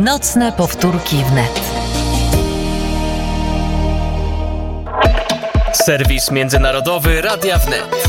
Nocne powtórki wnet. Serwis międzynarodowy Radia Wnet.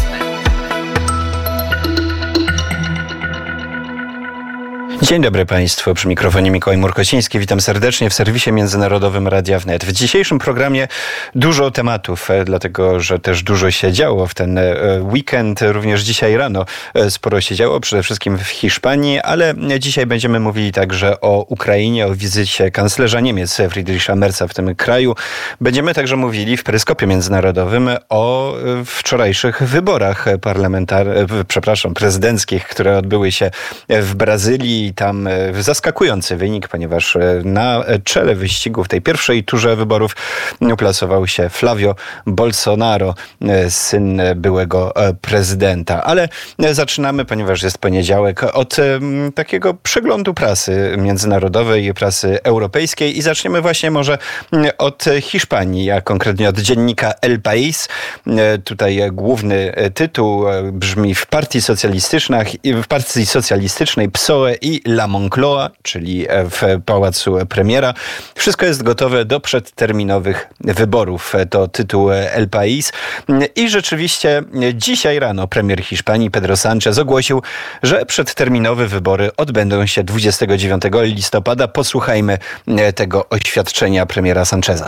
Dzień dobry Państwu, przy mikrofonie Mikołaj Murkociński. Witam serdecznie w serwisie międzynarodowym Radia Wnet. W dzisiejszym programie dużo tematów, dlatego że też dużo się działo w ten weekend. Również dzisiaj rano sporo się działo, przede wszystkim w Hiszpanii, ale dzisiaj będziemy mówili także o Ukrainie, o wizycie kanclerza Niemiec Friedricha Merza w tym kraju. Będziemy także mówili w peryskopie międzynarodowym o wczorajszych wyborach prezydenckich, które odbyły się w Brazylii. Tam zaskakujący wynik, ponieważ na czele wyścigu w tej pierwszej turze wyborów uplasował się Flavio Bolsonaro, syn byłego prezydenta. Ale zaczynamy, ponieważ jest poniedziałek, od takiego przeglądu prasy międzynarodowej, prasy europejskiej i zaczniemy właśnie może od Hiszpanii, a konkretnie od dziennika El País. Tutaj główny tytuł brzmi: w partii socjalistycznej PSOE i La Moncloa, czyli w pałacu premiera, wszystko jest gotowe do przedterminowych wyborów. To tytuł El País. I rzeczywiście dzisiaj rano premier Hiszpanii Pedro Sánchez ogłosił, że przedterminowe wybory odbędą się 29 listopada. Posłuchajmy tego oświadczenia premiera Sáncheza.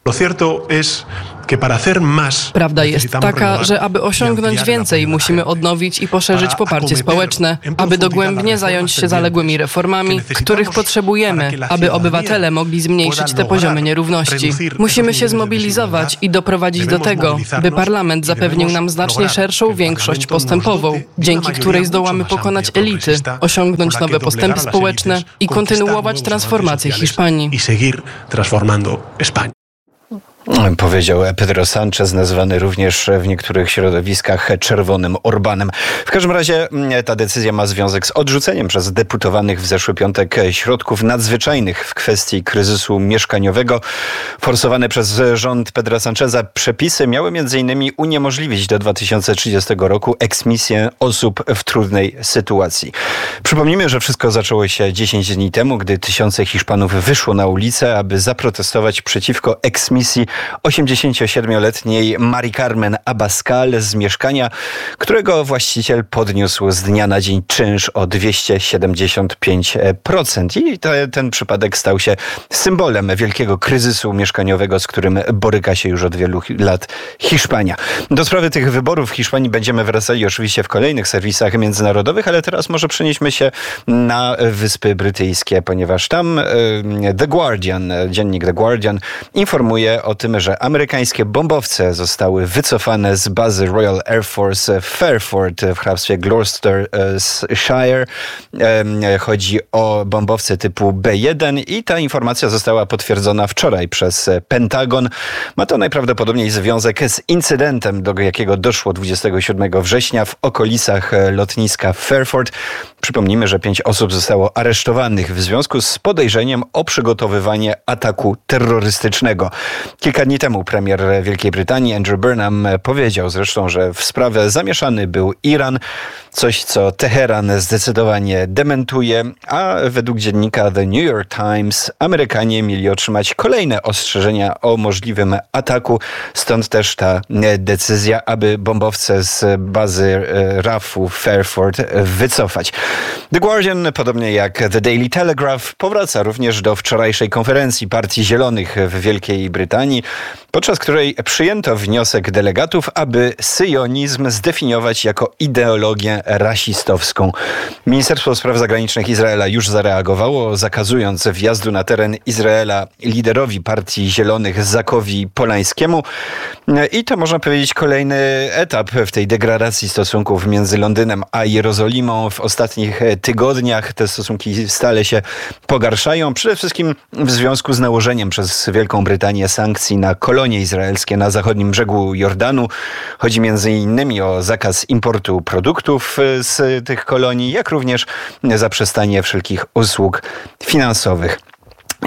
Prawda jest taka, że aby osiągnąć więcej, musimy odnowić i poszerzyć poparcie społeczne, aby dogłębnie zająć się zaległymi reformami, których potrzebujemy, aby obywatele mogli zmniejszyć te poziomy nierówności. Musimy się zmobilizować i doprowadzić do tego, by parlament zapewnił nam znacznie szerszą większość postępową, dzięki której zdołamy pokonać elity, osiągnąć nowe postępy społeczne i kontynuować transformację Hiszpanii. Powiedział Pedro Sánchez, nazwany również w niektórych środowiskach czerwonym Orbánem. W każdym razie ta decyzja ma związek z odrzuceniem przez deputowanych w zeszły piątek środków nadzwyczajnych w kwestii kryzysu mieszkaniowego. Forsowane przez rząd Pedra Sáncheza przepisy miały m.in. uniemożliwić do 2030 roku eksmisję osób w trudnej sytuacji. Przypomnijmy, że wszystko zaczęło się 10 dni temu, gdy tysiące Hiszpanów wyszło na ulicę, aby zaprotestować przeciwko eksmisji 87-letniej Mari Carmen Abascal z mieszkania, którego właściciel podniósł z dnia na dzień czynsz o 275%. I ten przypadek stał się symbolem wielkiego kryzysu mieszkaniowego, z którym boryka się już od wielu lat Hiszpania. Do sprawy tych wyborów w Hiszpanii będziemy wracali oczywiście w kolejnych serwisach międzynarodowych, ale teraz może przenieśmy się na Wyspy Brytyjskie, ponieważ tam dziennik The Guardian informuje o tym, że amerykańskie bombowce zostały wycofane z bazy Royal Air Force w Fairford w hrabstwie Gloucestershire. Chodzi o bombowce typu B-1 i ta informacja została potwierdzona wczoraj przez Pentagon. Ma to najprawdopodobniej związek z incydentem, do jakiego doszło 27 września w okolicach lotniska Fairford. Przypomnijmy, że 5 osób zostało aresztowanych w związku z podejrzeniem o przygotowywanie ataku terrorystycznego. Kilka dni temu premier Wielkiej Brytanii Andrew Burnham powiedział zresztą, że w sprawę zamieszany był Iran, coś co Teheran zdecydowanie dementuje, a według dziennika The New York Times Amerykanie mieli otrzymać kolejne ostrzeżenia o możliwym ataku, stąd też ta decyzja, aby bombowce z bazy RAF-u Fairford wycofać. The Guardian, podobnie jak The Daily Telegraph, powraca również do wczorajszej konferencji Partii Zielonych w Wielkiej Brytanii, podczas której przyjęto wniosek delegatów, aby syjonizm zdefiniować jako ideologię rasistowską. Ministerstwo Spraw Zagranicznych Izraela już zareagowało, zakazując wjazdu na teren Izraela liderowi Partii Zielonych Zakowi Polańskiemu. I to można powiedzieć kolejny etap w tej degradacji stosunków między Londynem a Jerozolimą. W ostatnich tygodniach te stosunki stale się pogarszają, przede wszystkim w związku z nałożeniem przez Wielką Brytanię sankcji na kolonie izraelskie na zachodnim brzegu Jordanu. Chodzi m.in. o zakaz importu produktów z tych kolonii, jak również zaprzestanie wszelkich usług finansowych.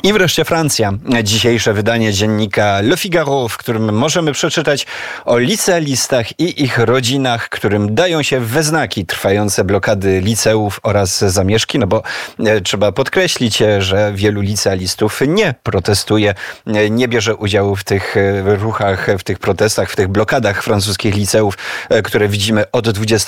I wreszcie Francja. Dzisiejsze wydanie dziennika Le Figaro, w którym możemy przeczytać o licealistach i ich rodzinach, którym dają się we znaki trwające blokady liceów oraz zamieszki, no bo trzeba podkreślić, że wielu licealistów nie protestuje, nie bierze udziału w tych ruchach, w tych protestach, w tych blokadach francuskich liceów, które widzimy od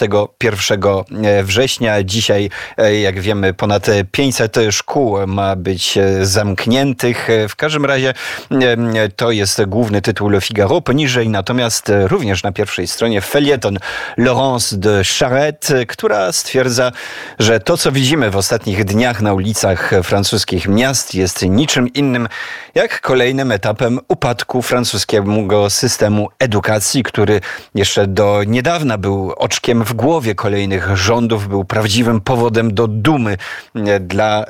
21 września. Dzisiaj, jak wiemy, ponad 500 szkół ma być zamkniętych. W każdym razie to jest główny tytuł Le Figaro. Poniżej natomiast również na pierwszej stronie felieton Laurence de Charette, która stwierdza, że to, co widzimy w ostatnich dniach na ulicach francuskich miast, jest niczym innym jak kolejnym etapem upadku francuskiego systemu edukacji, który jeszcze do niedawna był oczkiem w głowie kolejnych rządów, był prawdziwym powodem do dumy dla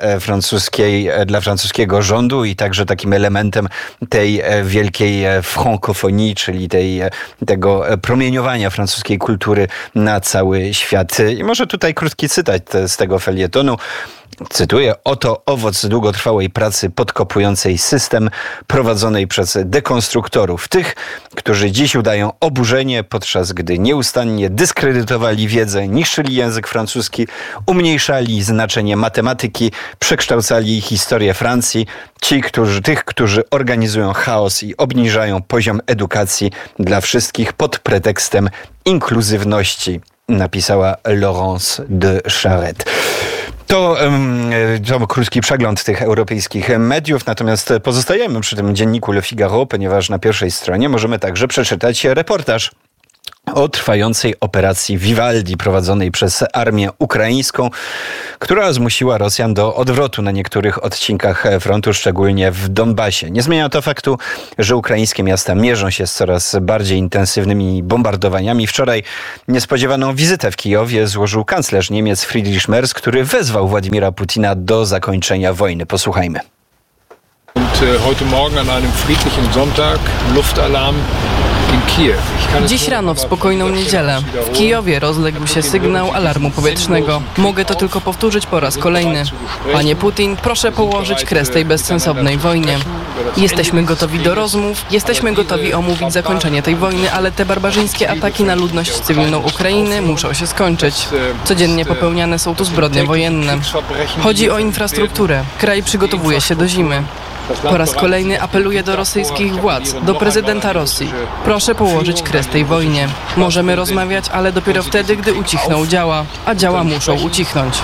francuskiego rządu i także takim elementem tej wielkiej frankofonii, czyli tego promieniowania francuskiej kultury na cały świat. I może tutaj krótki cytat z tego felietonu. Cytuję: oto owoc długotrwałej pracy podkopującej system prowadzonej przez dekonstruktorów. Tych, którzy dziś udają oburzenie, podczas gdy nieustannie dyskredytowali wiedzę, niszczyli język francuski, umniejszali znaczenie matematyki, przekształcali historię Francji. Tych, którzy organizują chaos i obniżają poziom edukacji dla wszystkich pod pretekstem inkluzywności, napisała Laurence de Charette. To krótki przegląd tych europejskich mediów, natomiast pozostajemy przy tym dzienniku Le Figaro, ponieważ na pierwszej stronie możemy także przeczytać reportaż o trwającej operacji Vivaldi prowadzonej przez armię ukraińską, która zmusiła Rosjan do odwrotu na niektórych odcinkach frontu, szczególnie w Donbasie. Nie zmienia to faktu, że ukraińskie miasta mierzą się z coraz bardziej intensywnymi bombardowaniami. Wczoraj niespodziewaną wizytę w Kijowie złożył kanclerz Niemiec Friedrich Merz, który wezwał Władimira Putina do zakończenia wojny. Posłuchajmy. Heute Morgen an einem friedlichen Sonntag Luftalarm in Kiew. Dziś rano w spokojną niedzielę w Kijowie rozległ się sygnał alarmu powietrznego. Mogę to tylko powtórzyć po raz kolejny. Panie Putin, proszę położyć kres tej bezsensownej wojnie. Jesteśmy gotowi do rozmów, jesteśmy gotowi omówić zakończenie tej wojny, ale te barbarzyńskie ataki na ludność cywilną Ukrainy muszą się skończyć. Codziennie popełniane są tu zbrodnie wojenne. Chodzi o infrastrukturę. Kraj przygotowuje się do zimy. Po raz kolejny apeluję do rosyjskich władz, do prezydenta Rosji. Proszę położyć kres tej wojnie. Możemy rozmawiać, ale dopiero wtedy, gdy ucichną działa, a działa muszą ucichnąć.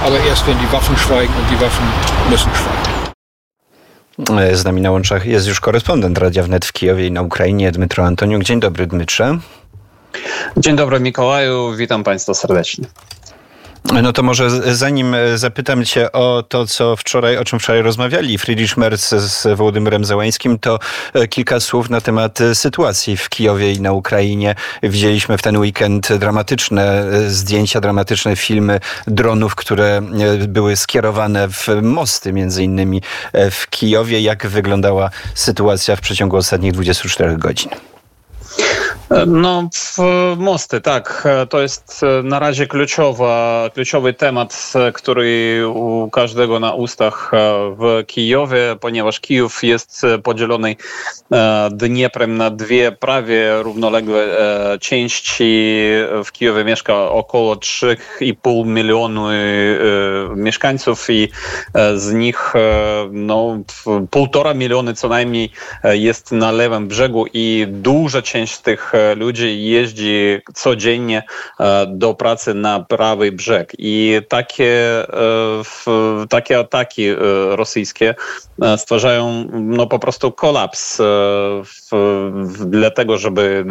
Z nami na łączach jest już korespondent Radia Wnet w Kijowie i na Ukrainie, Dmytro Antoniuk. Dzień dobry, Dmytrze. Dzień dobry, Mikołaju. Witam Państwa serdecznie. No to może zanim zapytam Cię o to, o czym wczoraj rozmawiali Friedrich Merz z Wołodymyrem Zełańskim, to kilka słów na temat sytuacji w Kijowie i na Ukrainie. Widzieliśmy w ten weekend dramatyczne zdjęcia, dramatyczne filmy dronów, które były skierowane w mosty, między innymi w Kijowie. Jak wyglądała sytuacja w przeciągu ostatnich 24 godzin? No, mosty, tak. To jest na razie kluczowy temat, który u każdego na ustach w Kijowie, ponieważ Kijów jest podzielony Dnieprem na dwie prawie równoległe części. W Kijowie mieszka około 3,5 milionu mieszkańców i z nich 1,5 miliona co najmniej jest na lewym brzegu i duża część z tych ludzi jeździ codziennie do pracy na prawy brzeg. I takie ataki rosyjskie stwarzają po prostu kolaps dlatego, żeby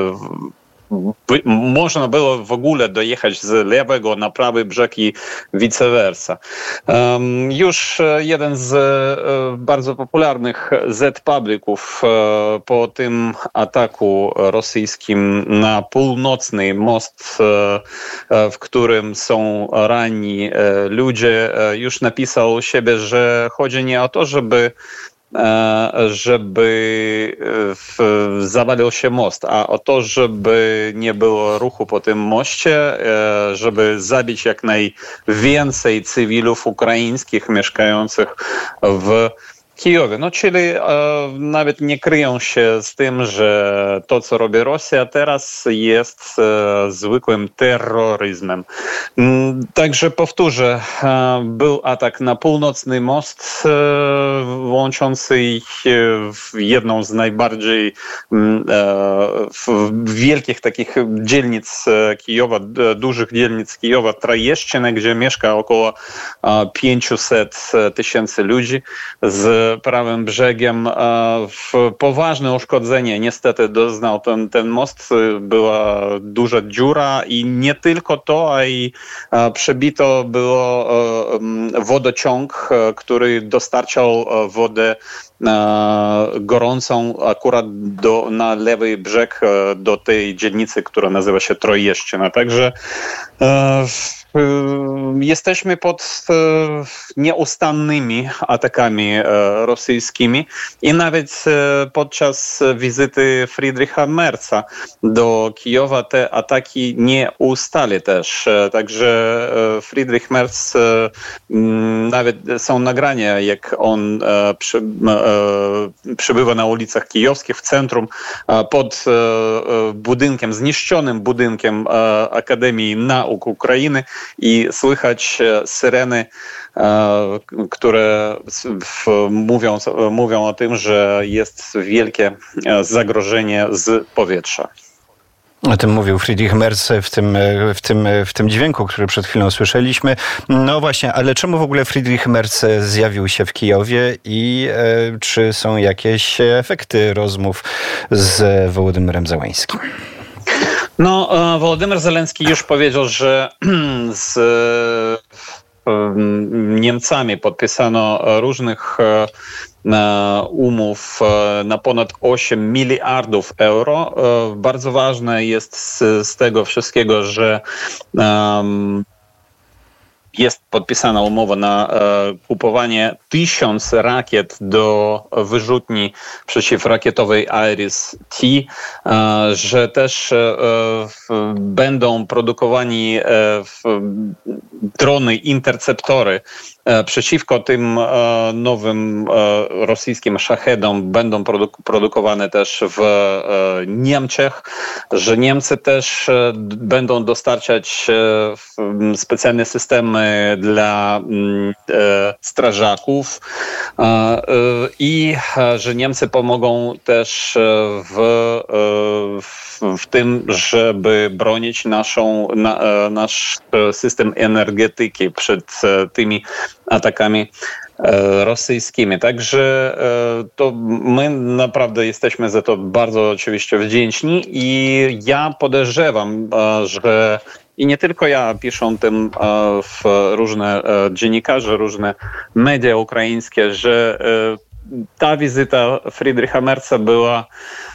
można było w ogóle dojechać z lewego na prawy brzeg i vice versa. Już jeden z bardzo popularnych Z-publików po tym ataku rosyjskim na północny most, w którym są ranni ludzie, już napisał siebie, że chodzi nie o to, żeby zawalił się most, a o to, żeby nie było ruchu po tym moście, żeby zabić jak najwięcej cywilów ukraińskich mieszkających w Kijowie. No, czyli nawet nie kryją się z tym, że to, co robi Rosja teraz, jest zwykłym terroryzmem. Także powtórzę, był atak na północny most łączący jedną z najbardziej wielkich takich dzielnic Kijowa, dużych dzielnic Kijowa, Trojeszczynę, gdzie mieszka około 500 tysięcy ludzi z prawym brzegiem. Poważne uszkodzenie niestety doznał ten most. Była duża dziura i nie tylko to, a i przebito było wodociąg, który dostarczał wodę gorącą akurat na lewy brzeg do tej dzielnicy, która nazywa się Trojeszczyna. Także jesteśmy pod nieustannymi atakami rosyjskimi i nawet podczas wizyty Friedricha Merza do Kijowa te ataki nie ustali też. Także Friedrich Merz, nawet są nagrania, jak on przybywa na ulicach kijowskich w centrum pod budynkiem, zniszczonym budynkiem Akademii Nauk Ukrainy i słychać syreny, które mówią o tym, że jest wielkie zagrożenie z powietrza. O tym mówił Friedrich Merz w tym dźwięku, który przed chwilą słyszeliśmy. No właśnie, ale czemu w ogóle Friedrich Merz zjawił się w Kijowie i czy są jakieś efekty rozmów z Wołodymyrem Zełenskim? No, Wołodymyr Zełenski już powiedział, że z Niemcami podpisano różnych umów na ponad 8 miliardów euro. Bardzo ważne jest z tego wszystkiego, że jest podpisana umowa na kupowanie 1000 rakiet do wyrzutni przeciwrakietowej IRIS-T, że też będą produkowani drony, interceptory przeciwko tym nowym rosyjskim szachedom będą produkowane też w Niemczech, że Niemcy też będą dostarczać specjalne systemy dla strażaków i że Niemcy pomogą też w tym, żeby bronić nasz system energetyki przed tymi atakami rosyjskimi. Także to my naprawdę jesteśmy za to bardzo oczywiście wdzięczni i ja podejrzewam, że i nie tylko ja, piszą tym różne dziennikarze, różne media ukraińskie, że ta wizyta Friedricha Merza była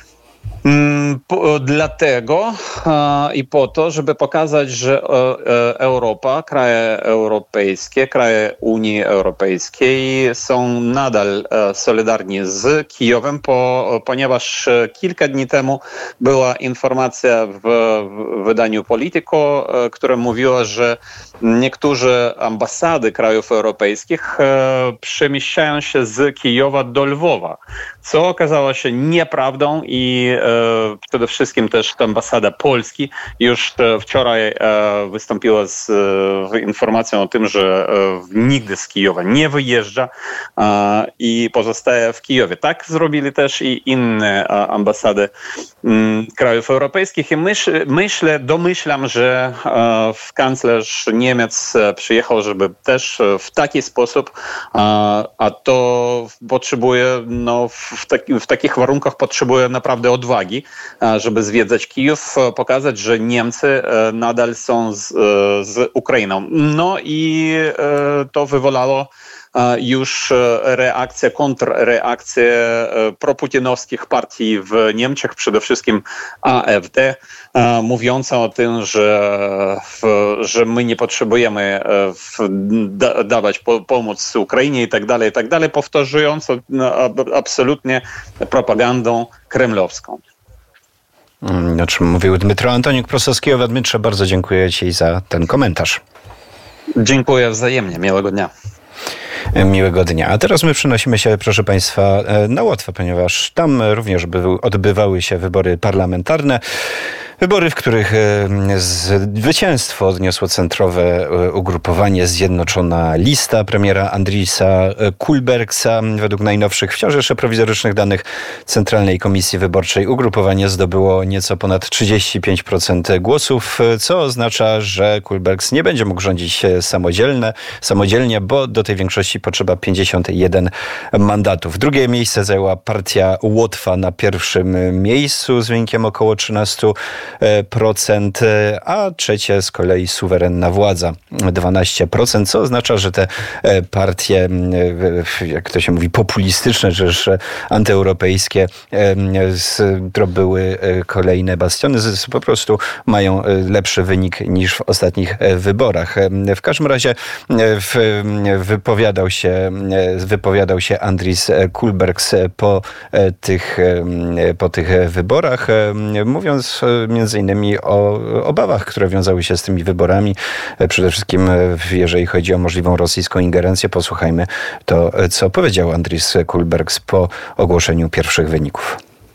dlatego i po to, żeby pokazać, że Europa, kraje europejskie, kraje Unii Europejskiej są nadal solidarni z Kijowem, ponieważ kilka dni temu była informacja w wydaniu Politico, która mówiła, że niektóre ambasady krajów europejskich przemieszczają się z Kijowa do Lwowa, co okazało się nieprawdą i przede wszystkim też ambasada Polski już wczoraj wystąpiła z informacją o tym, że nigdy z Kijowa nie wyjeżdża i pozostaje w Kijowie. Tak zrobili też i inne ambasady krajów europejskich i domyślam, że kanclerz Niemiec przyjechał, żeby też w taki sposób, a to potrzebuje, w takich warunkach potrzebuje naprawdę odwagi, żeby zwiedzać Kijów, pokazać, że Niemcy nadal są z Ukrainą. No i to wywołało już kontrreakcję proputinowskich partii w Niemczech, przede wszystkim AfD, mówiąca o tym, że my nie potrzebujemy dawać pomoc Ukrainie i tak dalej, powtarzając absolutnie propagandą kremlowską. O czym mówił Dmytro Antoniuk, prosto z Kijowa. Dmytrze, bardzo dziękuję Ci za ten komentarz. Dziękuję wzajemnie. Miłego dnia. Miłego dnia. A teraz my przenosimy się, proszę Państwa, na Łotwę, ponieważ tam również odbywały się wybory parlamentarne. Wybory, w których zwycięstwo odniosło centrowe ugrupowanie Zjednoczona Lista premiera Andrisa Kulbergsa. Według najnowszych, wciąż jeszcze prowizorycznych danych Centralnej Komisji Wyborczej ugrupowanie zdobyło nieco ponad 35% głosów, co oznacza, że Kulbergs nie będzie mógł rządzić samodzielnie, bo do tej większości potrzeba 51 mandatów. Drugie miejsce zajęła partia Łotwa na pierwszym miejscu z wynikiem około 13%, a trzecie z kolei Suwerenna Władza 12%, co oznacza, że te partie, jak to się mówi, populistyczne, czy też antyeuropejskie zdobyły kolejne bastiony, po prostu mają lepszy wynik niż w ostatnich wyborach. W każdym razie wypowiadał się Andris Kulbergs po tych wyborach, mówiąc między innymi o obawach, które wiązały się z tymi wyborami. Przede wszystkim jeżeli chodzi o możliwą rosyjską ingerencję. Posłuchajmy to, co powiedział Andris Kulbergs po ogłoszeniu pierwszych wyników.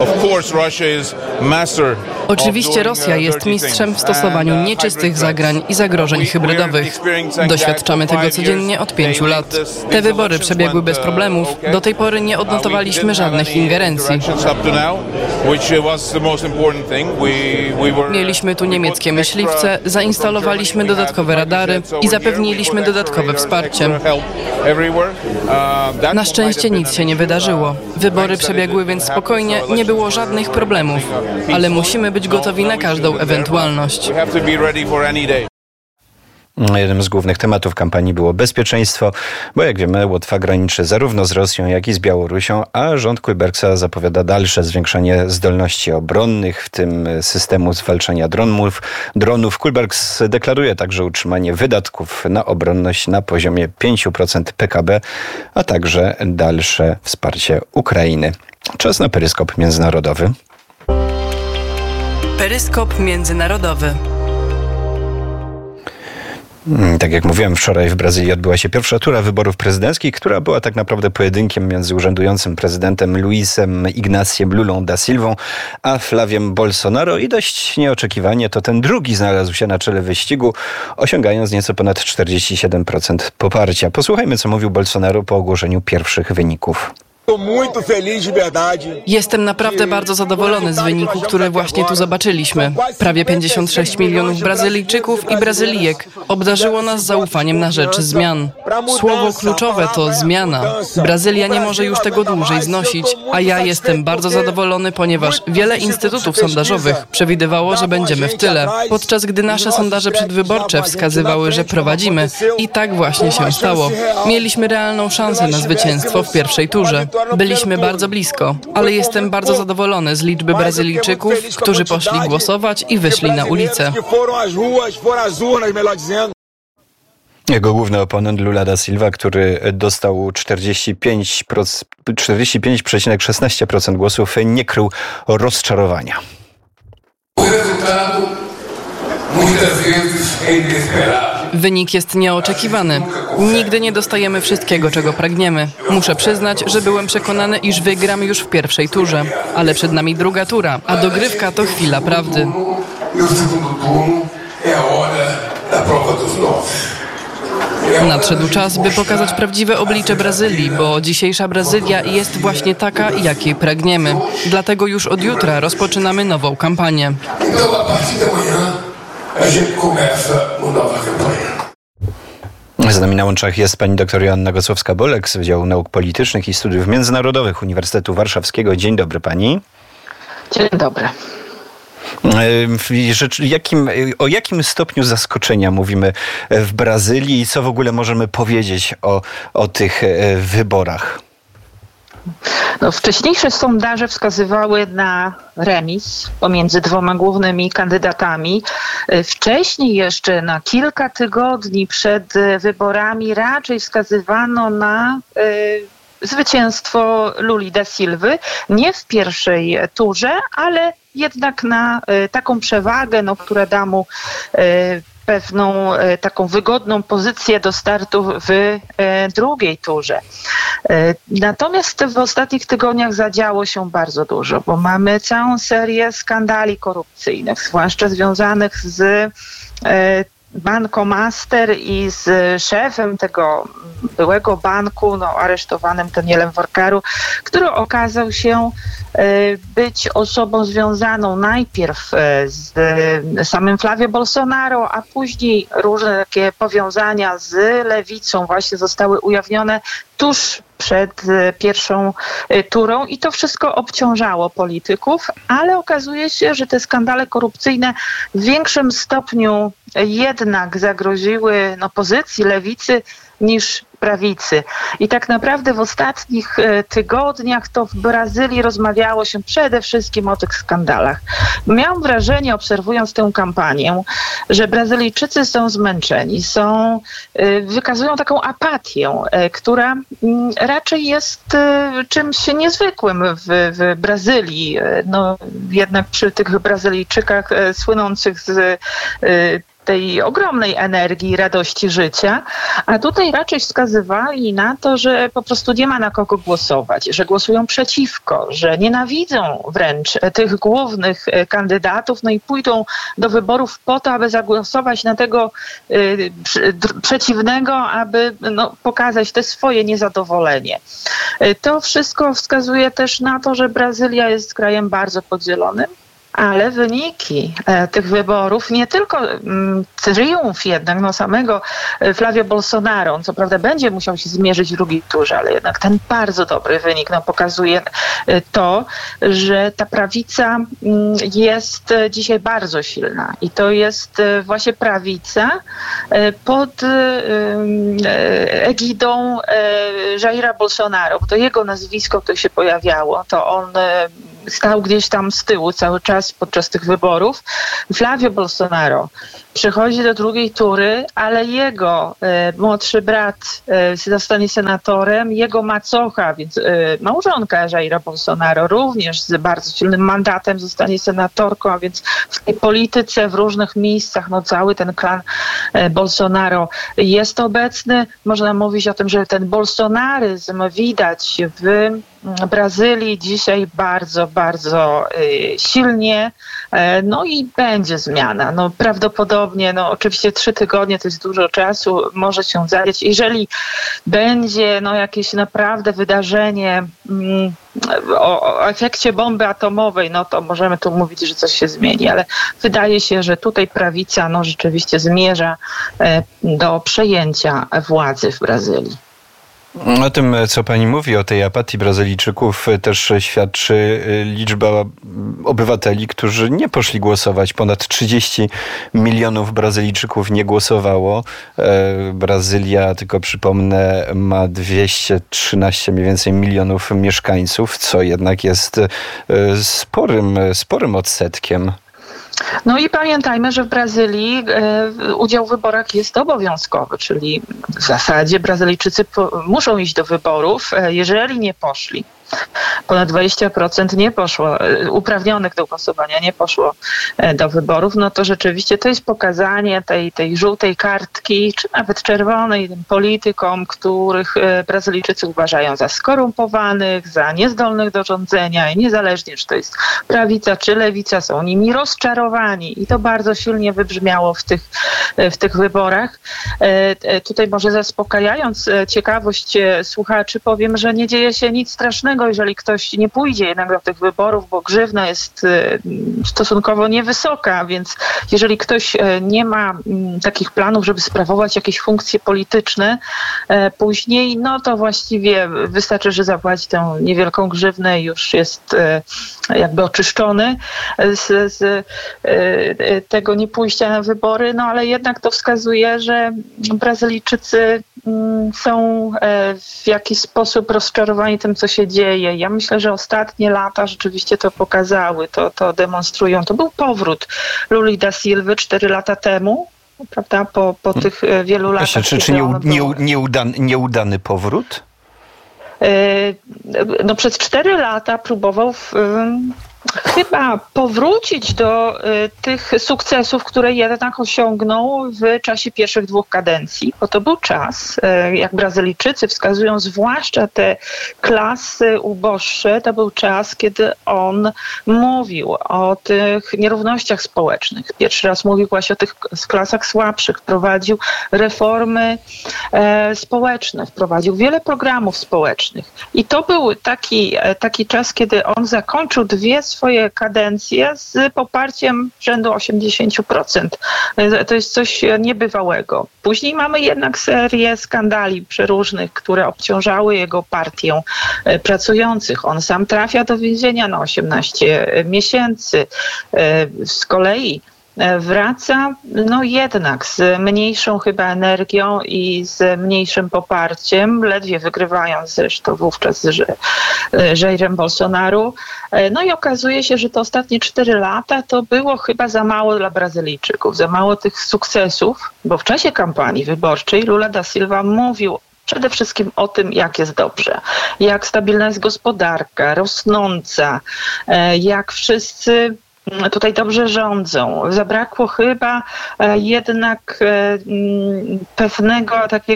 Oczywiście Rosja jest mistrzem w stosowaniu nieczystych zagrań i zagrożeń hybrydowych. Doświadczamy tego codziennie od 5 lat. Te wybory przebiegły bez problemów. Do tej pory nie odnotowaliśmy żadnych ingerencji. Mieliśmy tu niemieckie myśliwce, zainstalowaliśmy dodatkowe radary i zapewniliśmy dodatkowe wsparcie. Na szczęście nic się nie wydarzyło. Wybory przebiegły więc spokojnie, nie było żadnych problemów, ale musimy być gotowi na każdą ewentualność. Jednym z głównych tematów kampanii było bezpieczeństwo, bo jak wiemy, Łotwa graniczy zarówno z Rosją, jak i z Białorusią, a rząd Kulbergsa zapowiada dalsze zwiększanie zdolności obronnych, w tym systemu zwalczania dronów. Kulbergs deklaruje także utrzymanie wydatków na obronność na poziomie 5% PKB, a także dalsze wsparcie Ukrainy. Czas na peryskop międzynarodowy. Peryskop międzynarodowy. Tak jak mówiłem, wczoraj w Brazylii odbyła się pierwsza tura wyborów prezydenckich, która była tak naprawdę pojedynkiem między urzędującym prezydentem Luisem Ignáciem Lulą da Silvą a Flaviem Bolsonaro i dość nieoczekiwanie to ten drugi znalazł się na czele wyścigu, osiągając nieco ponad 47% poparcia. Posłuchajmy, co mówił Bolsonaro po ogłoszeniu pierwszych wyników. Jestem naprawdę bardzo zadowolony z wyniku, który właśnie tu zobaczyliśmy. Prawie 56 milionów Brazylijczyków i Brazylijek obdarzyło nas zaufaniem na rzecz zmian. Słowo kluczowe to zmiana. Brazylia nie może już tego dłużej znosić, a ja jestem bardzo zadowolony, ponieważ wiele instytutów sondażowych przewidywało, że będziemy w tyle, podczas gdy nasze sondaże przedwyborcze wskazywały, że prowadzimy i tak właśnie się stało. Mieliśmy realną szansę na zwycięstwo w pierwszej turze. Byliśmy bardzo blisko, ale jestem bardzo zadowolony z liczby Brazylijczyków, którzy poszli głosować i wyszli na ulicę. Jego główny oponent Lula da Silva, który dostał 45,16% głosów, nie krył rozczarowania. Wynik jest nieoczekiwany. Nigdy nie dostajemy wszystkiego, czego pragniemy. Muszę przyznać, że byłem przekonany, iż wygram już w pierwszej turze. Ale przed nami druga tura, a dogrywka to chwila prawdy. Nadszedł czas, by pokazać prawdziwe oblicze Brazylii, bo dzisiejsza Brazylia jest właśnie taka, jakiej pragniemy. Dlatego już od jutra rozpoczynamy nową kampanię. Z nami na łączach jest pani dr Joanna Gosłowska-Bolek z Wydziału Nauk Politycznych i Studiów Międzynarodowych Uniwersytetu Warszawskiego. Dzień dobry pani. Dzień dobry. O jakim stopniu zaskoczenia mówimy w Brazylii i co w ogóle możemy powiedzieć o tych wyborach? No, wcześniejsze sondaże wskazywały na remis pomiędzy dwoma głównymi kandydatami. Wcześniej jeszcze na kilka tygodni przed wyborami raczej wskazywano na zwycięstwo Luli da Silvy. Nie w pierwszej turze, ale jednak na taką przewagę, która da mu pewną taką wygodną pozycję do startu w drugiej turze. Natomiast w ostatnich tygodniach zadziało się bardzo dużo, bo mamy całą serię skandali korupcyjnych, zwłaszcza związanych z Bankomaster i z szefem tego byłego banku, aresztowanym Danielem Workeru, który okazał się być osobą związaną najpierw z samym Flavio Bolsonaro, a później różne takie powiązania z lewicą właśnie zostały ujawnione tuż przed pierwszą turą i to wszystko obciążało polityków, ale okazuje się, że te skandale korupcyjne w większym stopniu jednak zagroziły pozycji lewicy niż prawicy. I tak naprawdę w ostatnich tygodniach to w Brazylii rozmawiało się przede wszystkim o tych skandalach. Miałam wrażenie, obserwując tę kampanię, że Brazylijczycy są zmęczeni, wykazują taką apatię, która raczej jest czymś niezwykłym w Brazylii. Jednak przy tych Brazylijczykach słynących z tej ogromnej energii i radości życia, a tutaj raczej wskazywali na to, że po prostu nie ma na kogo głosować, że głosują przeciwko, że nienawidzą wręcz tych głównych kandydatów, i pójdą do wyborów po to, aby zagłosować na tego przeciwnego, aby pokazać te swoje niezadowolenie. To wszystko wskazuje też na to, że Brazylia jest krajem bardzo podzielonym, ale wyniki tych wyborów, nie tylko triumf jednak samego Flavio Bolsonaro, on co prawda będzie musiał się zmierzyć w drugiej turze, ale jednak ten bardzo dobry wynik pokazuje to, że ta prawica jest dzisiaj bardzo silna i to jest właśnie prawica pod egidą Jaira Bolsonaro, bo to jego nazwisko to się pojawiało, to on stał gdzieś tam z tyłu cały czas podczas tych wyborów. Flavio Bolsonaro przechodzi do drugiej tury, ale jego młodszy brat zostanie senatorem, jego macocha, więc małżonka Jaira Bolsonaro również z bardzo silnym mandatem zostanie senatorką, a więc w tej polityce w różnych miejscach cały ten klan Bolsonaro jest obecny. Można mówić o tym, że ten bolsonaryzm widać w Brazylii dzisiaj bardzo, bardzo silnie. I będzie zmiana. Prawdopodobnie, oczywiście 3 tygodnie to jest dużo czasu, może się zadziać. Jeżeli będzie jakieś naprawdę wydarzenie o efekcie bomby atomowej, to możemy tu mówić, że coś się zmieni, ale wydaje się, że tutaj prawica rzeczywiście zmierza do przejęcia władzy w Brazylii. O tym, co pani mówi, o tej apatii Brazylijczyków, też świadczy liczba obywateli, którzy nie poszli głosować. Ponad 30 milionów Brazylijczyków nie głosowało. Brazylia, tylko przypomnę, ma 213 mniej więcej milionów mieszkańców, co jednak jest sporym odsetkiem. I pamiętajmy, że w Brazylii udział w wyborach jest obowiązkowy, czyli w zasadzie Brazylijczycy muszą iść do wyborów, jeżeli nie poszli. Ponad 20% nie poszło, uprawnionych do głosowania nie poszło do wyborów, to rzeczywiście to jest pokazanie tej żółtej kartki, czy nawet czerwonej politykom, których Brazylijczycy uważają za skorumpowanych, za niezdolnych do rządzenia i niezależnie, czy to jest prawica, czy lewica, są nimi rozczarowani i to bardzo silnie wybrzmiało w tych wyborach. Tutaj może zaspokajając ciekawość słuchaczy powiem, że nie dzieje się nic strasznego, jeżeli ktoś nie pójdzie jednak do tych wyborów, bo grzywna jest stosunkowo niewysoka, więc jeżeli ktoś nie ma takich planów, żeby sprawować jakieś funkcje polityczne później, to właściwie wystarczy, że zapłaci tę niewielką grzywnę i już jest jakby oczyszczony z tego niepójścia na wybory, ale jednak to wskazuje, że Brazylijczycy są w jakiś sposób rozczarowani tym, co się dzieje. Ja myślę, że ostatnie lata rzeczywiście to pokazały, to demonstrują. To był powrót Luli da Silvy 4 lata temu, prawda? Po tych wielu latach. Właśnie, czy nieudany powrót? Przez 4 lata próbował chyba powrócić do tych sukcesów, które jednak osiągnął w czasie pierwszych 2 kadencji, bo to był czas, jak Brazylijczycy wskazują, zwłaszcza te klasy uboższe, to był czas, kiedy on mówił o tych nierównościach społecznych. Pierwszy raz mówił właśnie o tych klasach słabszych, wprowadził reformy społeczne, wprowadził wiele programów społecznych. I to był taki czas, kiedy on zakończył 2 swoje kadencje z poparciem rzędu 80%. To jest coś niebywałego. Później mamy jednak serię skandali przeróżnych, które obciążały jego partię pracujących. On sam trafia do więzienia na 18 miesięcy. Z kolei wraca jednak z mniejszą chyba energią i z mniejszym poparciem, ledwie wygrywając zresztą wówczas z Jairem Bolsonaro. I okazuje się, że te ostatnie 4 lata to było chyba za mało dla Brazylijczyków, za mało tych sukcesów, bo w czasie kampanii wyborczej Lula da Silva mówił przede wszystkim o tym, jak jest dobrze, jak stabilna jest gospodarka, rosnąca, jak wszyscy tutaj dobrze rządzą. Zabrakło chyba jednak pewnego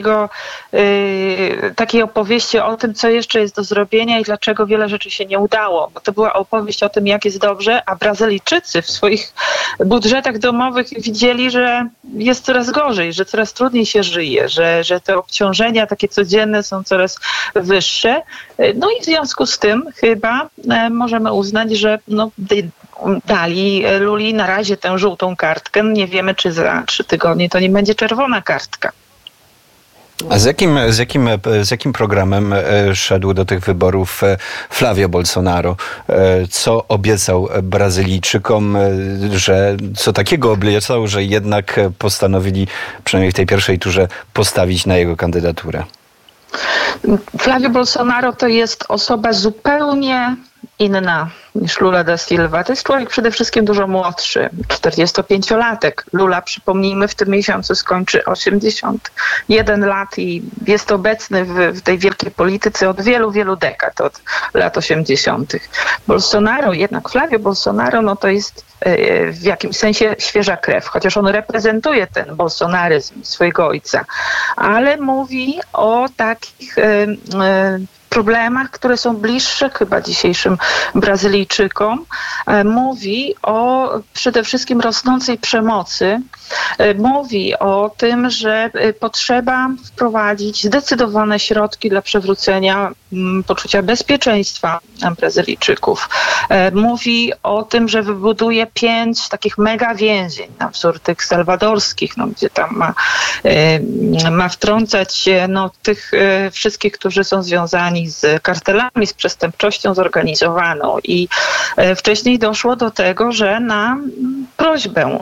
takiej opowieści o tym, co jeszcze jest do zrobienia i dlaczego wiele rzeczy się nie udało. Bo to była opowieść o tym, jak jest dobrze, a Brazylijczycy w swoich budżetach domowych widzieli, że jest coraz gorzej, że coraz trudniej się żyje, że te obciążenia takie codzienne są coraz wyższe. I w związku z tym chyba możemy uznać, że dali Luli na razie tę żółtą kartkę. Nie wiemy, czy za 3 tygodnie to nie będzie czerwona kartka. A z jakim programem szedł do tych wyborów Flávio Bolsonaro? Co obiecał Brazylijczykom, co takiego obiecał, że jednak postanowili przynajmniej w tej pierwszej turze postawić na jego kandydaturę? Flávio Bolsonaro to jest osoba zupełnie inna niż Lula da Silva. To jest człowiek przede wszystkim dużo młodszy, 45-latek. Lula, przypomnijmy, w tym miesiącu skończy 81 lat i jest obecny w tej wielkiej polityce od wielu, wielu dekad, od lat 80. Bolsonaro, jednak Flávio Bolsonaro, to jest w jakimś sensie świeża krew, chociaż on reprezentuje ten bolsonaryzm swojego ojca, ale mówi o takich problemach, które są bliższe chyba dzisiejszym Brazylijczykom. Mówi o przede wszystkim rosnącej przemocy. Mówi o tym, że potrzeba wprowadzić zdecydowane środki dla przywrócenia poczucia bezpieczeństwa Brazylijczyków. Mówi o tym, że wybuduje 5 takich mega więzień, na wzór tych salwadorskich, gdzie tam ma wtrącać tych wszystkich, którzy są związani z kartelami, z przestępczością zorganizowaną. I wcześniej doszło do tego, że na prośbę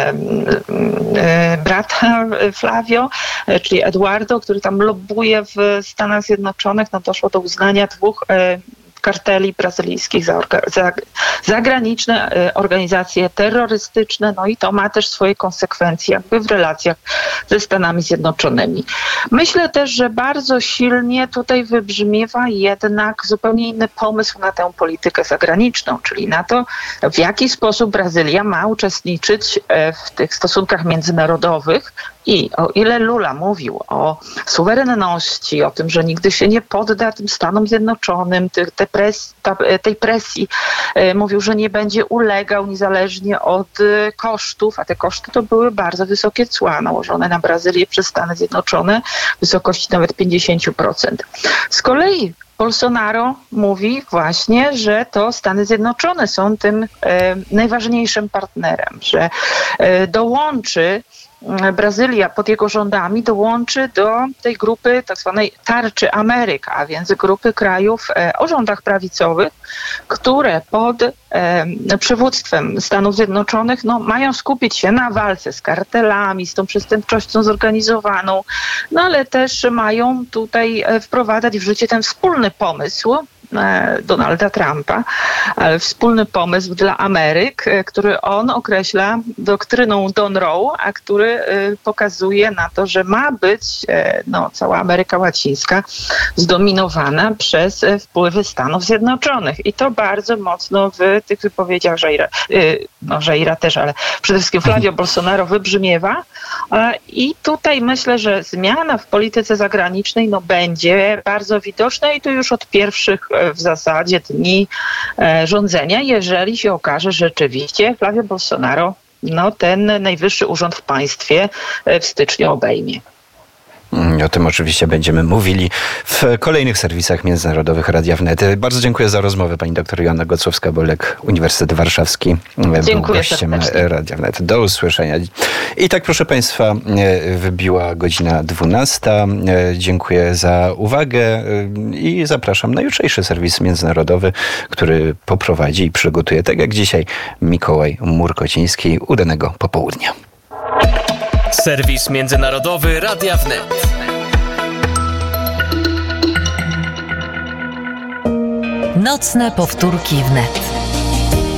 brata Flávio, czyli Eduardo, który tam lobbuje w Stanach Zjednoczonych, doszło do uznania 2 karteli brazylijskich za zagraniczne organizacje terrorystyczne, i to ma też swoje konsekwencje jakby w relacjach ze Stanami Zjednoczonymi. Myślę też, że bardzo silnie tutaj wybrzmiewa jednak zupełnie inny pomysł na tę politykę zagraniczną, czyli na to, w jaki sposób Brazylia ma uczestniczyć w tych stosunkach międzynarodowych. I o ile Lula mówił o suwerenności, o tym, że nigdy się nie podda tym Stanom Zjednoczonym, tej presji, mówił, że nie będzie ulegał niezależnie od kosztów, a te koszty to były bardzo wysokie cła nałożone na Brazylię przez Stany Zjednoczone w wysokości nawet 50%. Z kolei Bolsonaro mówi właśnie, że to Stany Zjednoczone są tym najważniejszym partnerem, że Brazylia pod jego rządami dołączy do tej grupy tak zwanej tarczy Ameryk, a więc grupy krajów o rządach prawicowych, które pod przywództwem Stanów Zjednoczonych mają skupić się na walce z kartelami, z tą przestępczością zorganizowaną, ale też mają tutaj wprowadzać w życie ten wspólny pomysł Donalda Trumpa, ale wspólny pomysł dla Ameryk, który on określa doktryną Monroe, a który pokazuje na to, że ma być cała Ameryka Łacińska zdominowana przez wpływy Stanów Zjednoczonych. I to bardzo mocno w tych wypowiedziach Jaira też, ale przede wszystkim Flavio Bolsonaro wybrzmiewa. I tutaj myślę, że zmiana w polityce zagranicznej będzie bardzo widoczna i to już od pierwszych w zasadzie dni rządzenia, jeżeli się okaże, że rzeczywiście Flavio Bolsonaro ten najwyższy urząd w państwie w styczniu obejmie. O tym oczywiście będziemy mówili w kolejnych serwisach międzynarodowych Radia Wnet. Bardzo dziękuję za rozmowę. Pani doktor Joanna Gocłowska-Bolek, Uniwersytet Warszawski, był gościem Radia Wnet. Do usłyszenia. I tak, proszę Państwa, wybiła godzina 12. Dziękuję za uwagę i zapraszam na jutrzejszy serwis międzynarodowy, który poprowadzi i przygotuje, tak jak dzisiaj, Mikołaj Murkociński. Udanego popołudnia. Serwis międzynarodowy Radia Wnet. Nocne powtórki wnet.